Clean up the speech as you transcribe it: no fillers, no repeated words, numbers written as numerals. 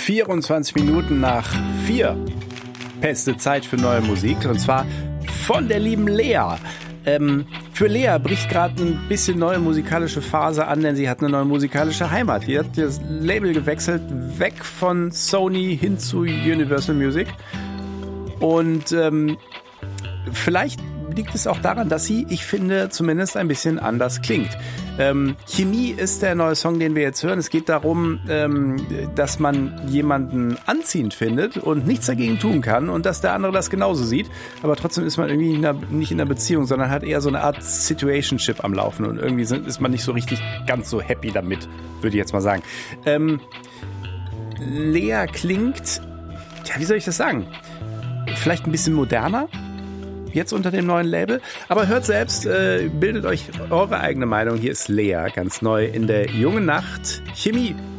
24 Minuten nach 4. Beste Zeit für neue Musik, und zwar von der lieben Lea. Für Lea bricht gerade ein bisschen neue musikalische Phase an, denn sie hat eine neue musikalische Heimat. Die hat das Label gewechselt, weg von Sony hin zu Universal Music. Und vielleicht liegt es auch daran, dass sie, ich finde, zumindest ein bisschen anders klingt. Chemie ist der neue Song, den wir jetzt hören. Es geht darum, dass man jemanden anziehend findet und nichts dagegen tun kann und dass der andere das genauso sieht. Aber trotzdem ist man irgendwie nicht in einer Beziehung, sondern hat eher so eine Art Situationship am Laufen und irgendwie ist man nicht so richtig ganz so happy damit, würde ich jetzt mal sagen. Lea klingt, ja, wie soll ich das sagen? Vielleicht ein bisschen moderner, jetzt unter dem neuen Label. Aber hört selbst, bildet euch eure eigene Meinung. Hier ist Lea, ganz neu in der jungen Nacht. Chemie.